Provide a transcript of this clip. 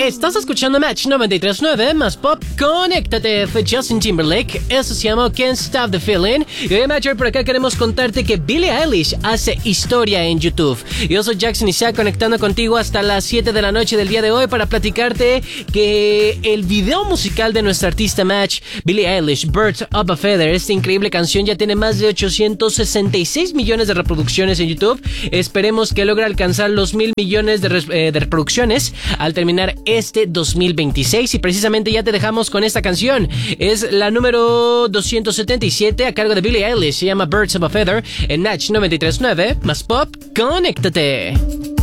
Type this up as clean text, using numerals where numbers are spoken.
Estás escuchando Match 93.9 más pop. Conéctate, fue Justin Timberlake. Eso se llama Can't Stop the Feeling. Y hoy, Matcher, por acá queremos contarte que Billie Eilish hace historia en YouTube. Yo soy Jackson Isaac, conectando contigo hasta las 7 de la noche del día de hoy para platicarte que el video musical de nuestra artista Match, Billie Eilish, Birds of a Feather, esta increíble canción ya tiene más de 866 millones de reproducciones en YouTube. Esperemos que logre alcanzar los 1,000 millones de reproducciones al terminar este 2026, y precisamente ya te dejamos con esta canción. Es la número 277 a cargo de Billie Eilish, se llama Birds of a Feather en Match 93.9 más pop. Conéctate.